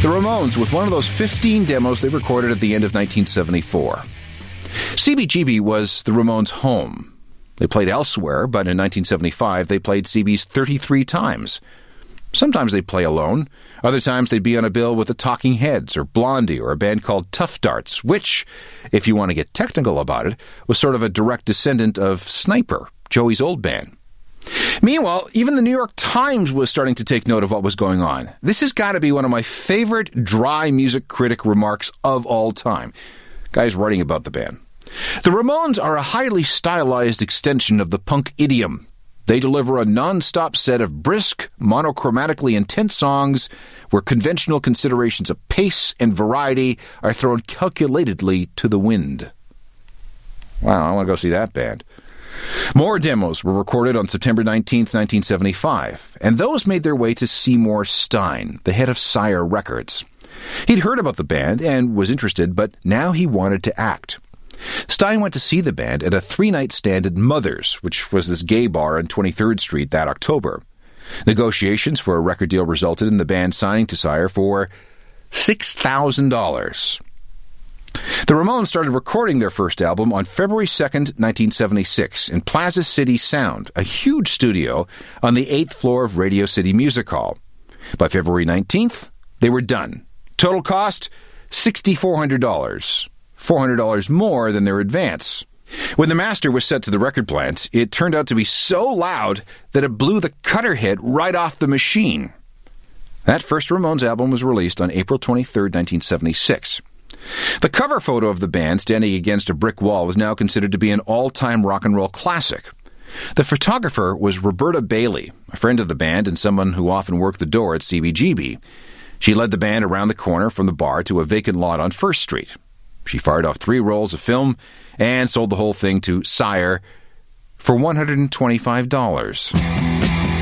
The Ramones with one of those 15 demos they recorded at the end of 1974. CBGB was the Ramones' home. They played elsewhere, but in 1975 they played CB's 33 times. Sometimes they'd play alone. Other times they'd be on a bill with the Talking Heads or Blondie or a band called Tough Darts, which, if you want to get technical about it, was sort of a direct descendant of Sniper, Joey's old band. Meanwhile, even the New York Times was starting to take note of what was going on. This has got to be one of my favorite dry music critic remarks of all time. Guy's writing about the band. The Ramones are a highly stylized extension of the punk idiom. They deliver a non-stop set of brisk, monochromatically intense songs where conventional considerations of pace and variety are thrown calculatedly to the wind. Wow, I want to go see that band. More demos were recorded on September 19, 1975, and those made their way to Seymour Stein, the head of Sire Records. He'd heard about the band and was interested, but now he wanted to act. Stein went to see the band at a 3-night stand at Mother's, which was this gay bar on 23rd Street that October. Negotiations for a record deal resulted in the band signing to Sire for $6,000. The Ramones started recording their first album on February 2nd, 1976, in Plaza City Sound, a huge studio on the 8th floor of Radio City Music Hall. By February 19th, they were done. Total cost, $6,400. $400 more than their advance. When the master was set to the record plant, it turned out to be so loud that it blew the cutter head right off the machine. That first Ramones album was released on April 23, 1976. The cover photo of the band standing against a brick wall is now considered to be an all-time rock and roll classic. The photographer was Roberta Bailey, a friend of the band and someone who often worked the door at CBGB. She led the band around the corner from the bar to a vacant lot on First Street. She fired off 3 rolls of film and sold the whole thing to Sire for $125.